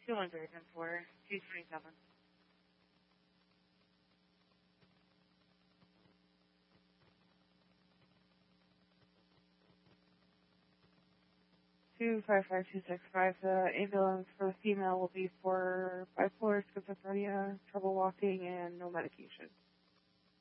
200 and for 227. Two 55265. The ambulance for the female will be for bipolar schizophrenia, trouble walking, and no medication.